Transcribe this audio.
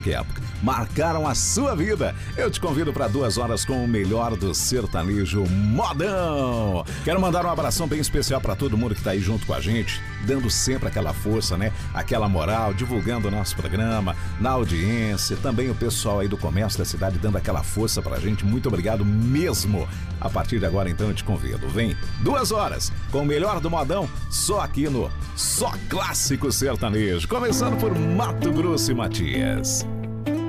que época marcaram a sua vida. Eu te convido para 2 horas com o melhor do sertanejo modão. Quero mandar um abração bem especial para todo mundo que tá aí junto com a gente, dando sempre aquela força, né? Aquela moral, divulgando o nosso programa, na audiência, também o pessoal aí do comércio da cidade dando aquela força pra gente. Muito obrigado mesmo. A partir de agora, então, eu te convido. Vem 2 horas com o melhor do modão, só aqui no Só Clássico Sertanejo. Começando por Mato Grosso e Matias.